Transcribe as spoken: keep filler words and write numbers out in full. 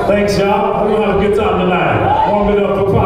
Thanks, y'all. We're going to have a good time tonight. Warm it up for